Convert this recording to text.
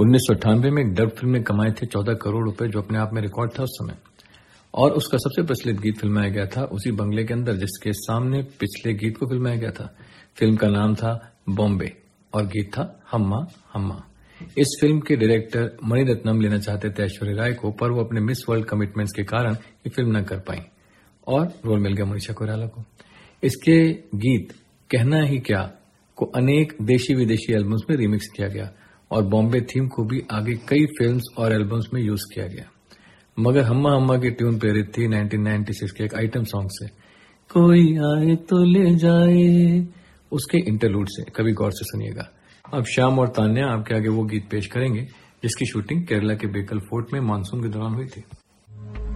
1998 में एक dub film ने कमाए थे 14 करोड़ रुपए, जो अपने आप में रिकॉर्ड था उस समय। और उसका सबसे प्रचलित गीत फिल्माया गया था उसी बंगले के अंदर जिसके सामने पिछले गीत को फिल्माया गया था। फिल्म का नाम था बॉम्बे और गीत था हम्मा हम्मा। इस फिल्म के डायरेक्टर मणिरत्नम लेना चाहते थे ऐश्वर्या राय को, पर वो अपने मिस वर्ल्ड कमिटमेंट्स के कारण ये फिल्म न कर पाई और रोल मिल गया मनीषा कोइराला को। इसके गीत कहना ही क्या को अनेक देशी विदेशी एल्बम्स में रिमिक्स किया गया और बॉम्बे थीम को भी आगे कई फिल्म्स और एल्बम्स में यूज किया गया। मगर हम्मा हम्मा की ट्यून प्रेरित थी 1996 के एक आइटम सॉन्ग से, कोई आए तो ले जाए, उसके इंटरलूड से। कभी गौर से सुनिएगा। अब श्याम और तान्या आपके आगे वो गीत पेश करेंगे जिसकी शूटिंग केरला के बेकल फोर्ट में मानसून के दौरान हुई थी।